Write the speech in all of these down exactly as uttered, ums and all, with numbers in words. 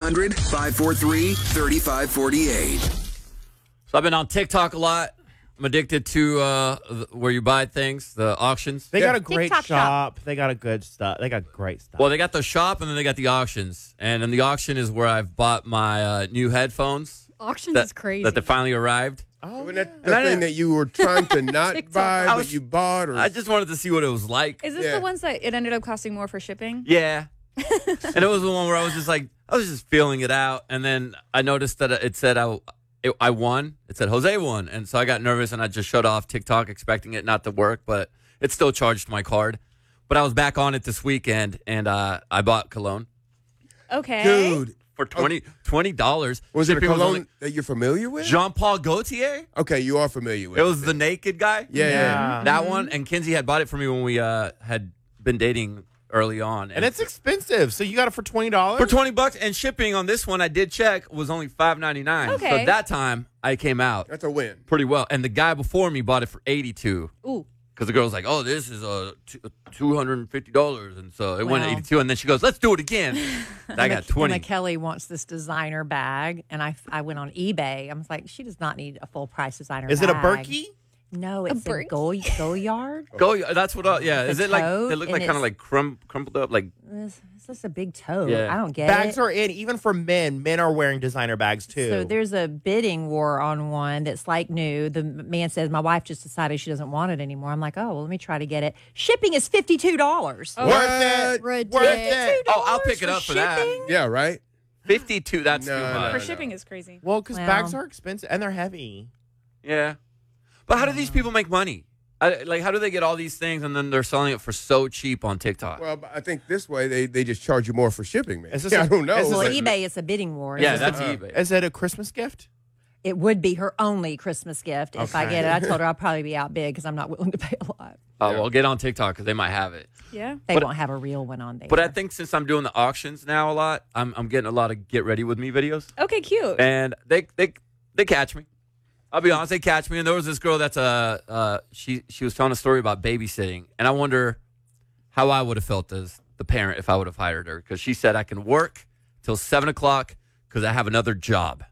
hundred, five four three, three five four eight. So I've been on TikTok a lot. I'm addicted to uh, where you buy things, the auctions. They Yeah. got a great TikTok shop. shop. They got a good stuff. They got great stuff. Well, they got the shop and then they got the auctions. And in the auction is where I've bought my uh, new headphones. Auctions that, is crazy. That they finally arrived. oh, Wasn't yeah. that And the I thing didn't- that you were trying to not TikTok. buy, I but was- you bought? Or I just wanted to see what it was like. Is this Yeah. the ones that it ended up costing more for shipping? Yeah. And it was the one where I was just like, I was just feeling it out. And then I noticed that it said I, it, I won. It said Jose won. And so I got nervous and I just shut off TikTok expecting it not to work, but it still charged my card. But I was back on it this weekend and uh, I bought cologne Okay. dude, for twenty dollars. was it a Shipping was cologne only- that you're familiar with? Jean-Paul Gaultier? Okay, you are familiar with It was the naked guy? Yeah, yeah. Yeah. That one. And Kinsey had bought it for me when we uh, had been dating early on. And it's expensive. So you got it for twenty dollars? for twenty bucks, and shipping on this one I did check was only five ninety-nine. Okay. So that time I came out That's a win. pretty well. And the guy before me bought it for eighty-two. Ooh. Because the girl was like, "Oh, this is a two hundred fifty dollars," and so it went Wow. eighty-two. And then she goes, "Let's do it again." And I got twenty. Emma Kelly wants this designer bag, and I, I went on eBay. I was like, she does not need a full price designer Is bag. it a Berkey? No, it's a, Berkey? Go Goyard. Go. That's what. I, yeah. The Is it like tote, they look and like kind of it's- like crum, crumpled up? Like It's, it's just a big tote. Yeah. I don't get Bags it. are in, even for men. Men are wearing designer bags too. So there's a bidding war on one that's like new. The man says, my wife just decided she doesn't want it anymore. I'm like, oh, well, let me try to get it. Shipping is fifty-two dollars. Oh, Worth it. ridiculous. Worth it. oh, I'll pick it up for that. shipping? Yeah, right? fifty-two. That's No, too no, much. For no. shipping is crazy. Well, because Well. bags are expensive and they're heavy. Yeah. But how do these people make money? I, like, how do they get all these things and then they're selling it for so cheap on TikTok? Well, but I think this way they, they just charge you more for shipping, man. Is this Yeah, a- I don't know. is this Well, a- eBay, it's a bidding war. yeah, It's that's just- eBay. Is it a Christmas gift? It would be her only Christmas gift if I Okay. get it. I told her I'll probably be outbid because I'm not willing to pay a lot. Oh, well, get on TikTok because they might have it. Yeah. They But- won't have a real one on there. But I think since I'm doing the auctions now a lot, I'm I'm getting a lot of get ready with me videos, Okay, cute. and they they they catch me. I'll be honest, they catch me. And there was this girl that's a uh, she she was telling a story about babysitting, and I wonder how I would have felt as the parent if I would have hired her, because she said I can work till seven o'clock because I have another job.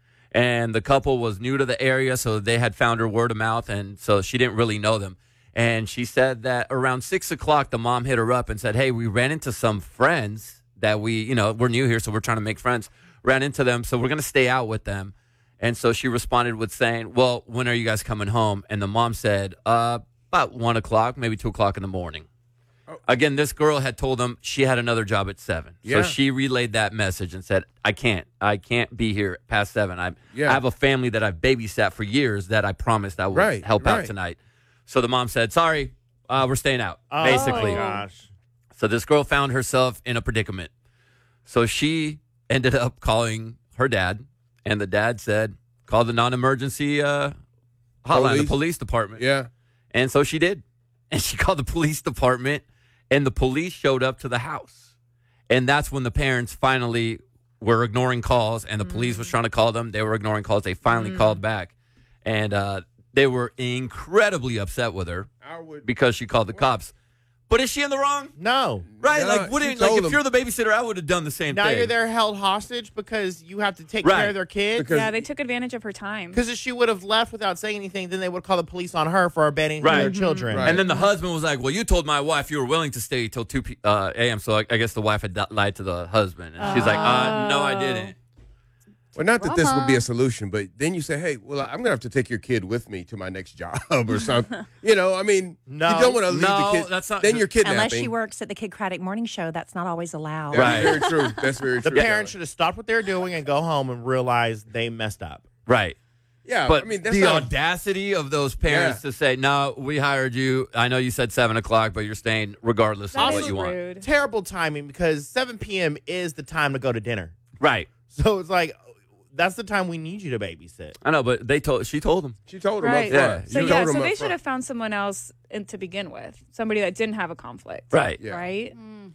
And the couple was new to the area, so they had found her word of mouth, and so she didn't really know them. And she said that around six o'clock, the mom hit her up and said, "Hey, we ran into some friends that we, you know, we're new here, so we're trying to make friends. Ran into them, so we're going to stay out with them." And so she responded with saying, "Well, when are you guys coming home?" And the mom said, uh, about one o'clock, maybe two o'clock in the morning. Again, this girl had told them she had another job at seven. Yeah. So she relayed that message and said, I can't. I can't be here past seven. I, Yeah. I have a family that I've babysat for years that I promised I would Right, help out right. tonight. So the mom said, sorry, uh, we're staying out, Oh, basically. my gosh. So this girl found herself in a predicament. So she ended up calling her dad, and the dad said, call the non-emergency uh, hotline, Police? the police department. Yeah. And so she did. And she called the police department, and the police showed up to the house. And that's when the parents finally were ignoring calls, and the police was trying to call them. They were ignoring calls. They finally called back. And uh, they were incredibly upset with her I would. because she called the cops. But is she in the wrong? No. Right? No, like, she wouldn't, like told if them. you're the babysitter, I would have done the same Now thing. you're there held hostage because you have to take Right. care of their kids. Because- Yeah, they took advantage of her time. Because if she would have left without saying anything, then they would call the police on her for abandoning Right. their children. Right. And then the husband was like, well, you told my wife you were willing to stay till two uh, a m. So I, I guess the wife had di- lied to the husband. And she's like, uh, no, I didn't. Well, not that this would be a solution, but then you say, hey, well, I'm going to have to take your kid with me to my next job or something. You know, I mean, No. you don't want to leave No, the kid. that's not- Then you're kidnapping. Unless she works at the Kid Craddock Morning Show, that's not always allowed. That's Right. very true. That's very The true. parents should have stopped what they're doing and go home and realize they messed up. Right. Yeah, But I mean, that's the not. audacity of those parents Yeah. to say, no, we hired you. I know you said seven o'clock, but you're staying regardless That of what is you want. rude. Terrible timing because seven p.m. is the time to go to dinner. Right. So it's like, that's the time we need you to babysit. I know, but they told, she told them. She told him Right. up front. Yeah. So You yeah, told him so up they front. should have found someone else in, to begin with, somebody that didn't have a conflict. Right. Yeah. Right.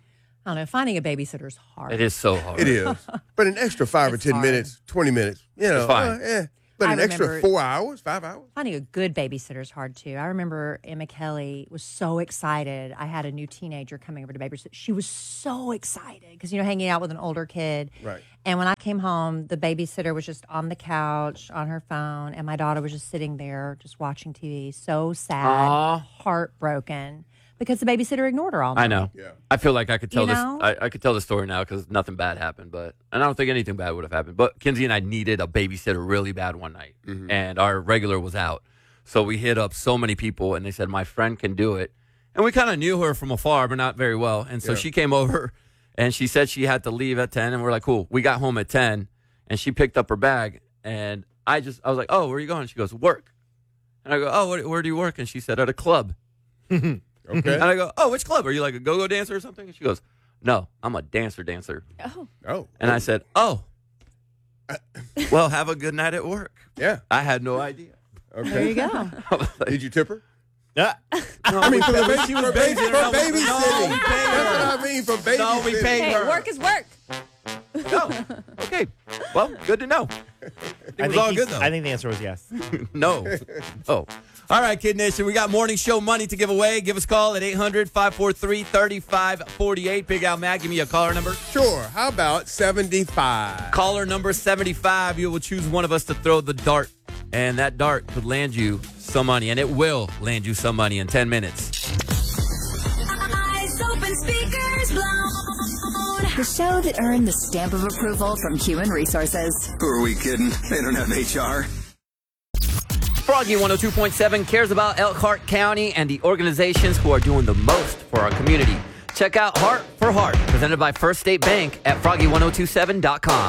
I don't know. Finding a babysitter is hard. It is so hard. It is. But an extra five or It's ten hard. minutes, twenty minutes, you know. It's fine. uh, eh. But I an extra remember- four hours, five hours? Finding a good babysitter is hard too. I remember Emma Kelly was so excited. I had a new teenager coming over to babysit. She was so excited because, you know, hanging out with an older kid. Right. And when I came home, the babysitter was just on the couch on her phone, and my daughter was just sitting there just watching T V. So sad, Aw. heartbroken because the babysitter ignored her all night. I know. Yeah. I feel like I could tell You this. know? I, I could tell the story now because nothing bad happened, but and I don't think anything bad would have happened. But Kinsey and I needed a babysitter really bad one night, and our regular was out, so we hit up so many people, and they said my friend can do it, and we kind of knew her from afar, but not very well, and so Yeah. she came over, and she said she had to leave at ten, and we're like, cool. We got home at ten, and she picked up her bag, and I just I was like, oh, where are you going? She goes, work, and I go, oh, where, where do you work? And she said at a club. Okay. And I go, oh, which club? Are you like a go-go dancer or something? And she goes, no, I'm a dancer dancer. Oh, Oh. And I said, oh, well, have a good night at work. Yeah. I had no idea. Okay. There you go. I was like, Did you tip her? Yeah. I mean, for the baby, she was for baby, babysitting. for No, we- babysitting. no, we paid That's her. what I mean, for babysitting. No, we paid hey, her. work is work. No. Okay. Well, good to know. It I was think all he's- good, though. I think the answer was yes. No. Oh. All right, Kid Nation. We got morning show money to give away. Give us a call at eight hundred, five four three, three five four eight. Big Al Mac, give me a caller number. Sure. How about seventy-five? Caller number seventy-five. You will choose one of us to throw the dart, and that dart could land you some money, and it will land you some money in ten minutes. Eyes open, speakers blown. The show that earned the stamp of approval from Human Resources. Who are we kidding? They don't have H R. Froggy one oh two point seven cares about Elkhart County and the organizations who are doing the most for our community. Check out Heart for Heart, presented by First State Bank at froggy ten twenty-seven dot com.